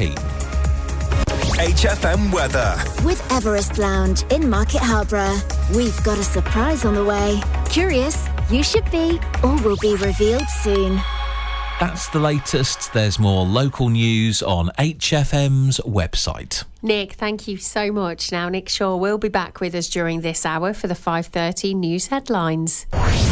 18. HFM weather. With Everest Lounge in Market Harborough. We've got a surprise on the way. Curious? You should be, or will be revealed soon. That's the latest. There's more local news on HFM's website. Nick, thank you so much. Now, Nick Shaw will be back with us during this hour for the 5:30 news headlines.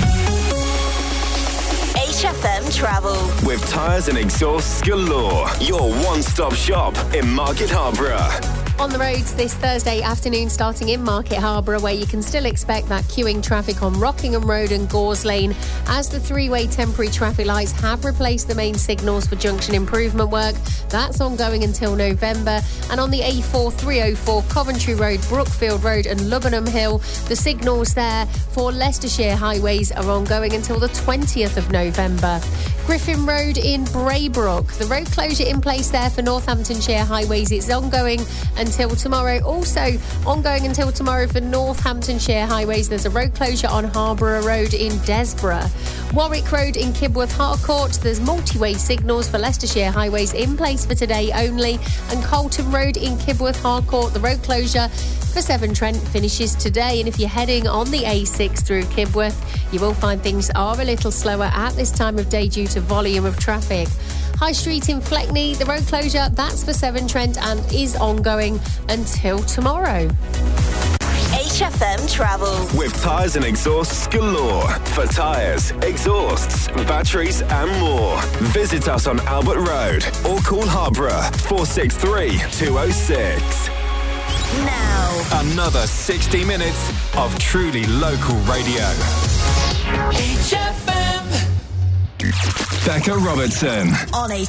HFM Travel. With tyres and exhausts galore. Your one-stop shop in Market Harborough. On the roads this Thursday afternoon, starting in Market Harborough, where you can still expect that queuing traffic on Rockingham Road and Gores Lane, as the three-way temporary traffic lights have replaced the main signals for junction improvement work. That's ongoing until November. And on the A4 304, Coventry Road, Brookfield Road and Lubenham Hill, the signals there for Leicestershire highways are ongoing until the 20th of November. Griffin Road in Braybrook, the road closure in place there for Northamptonshire highways. It's ongoing until tomorrow. Also ongoing until tomorrow for Northamptonshire highways. There's a road closure on Harborough Road in Desborough. Warwick Road in Kibworth Harcourt. There's multi-way signals for Leicestershire highways in place for today only. And Colton Road in Kibworth Harcourt, the road closure for Severn Trent finishes today. And if you're heading on the A6 through Kibworth, you will find things are a little slower at this time of day due to volume of traffic. High Street in Fleckney, the road closure, that's for Severn Trent and is ongoing until tomorrow. HFM Travel. With tyres and exhausts galore. For tyres, exhausts, batteries and more. Visit us on Albert Road or call Harborough 463 206. Now, Another 60 minutes of truly local radio. HFM. Becca Robertson. on HFM.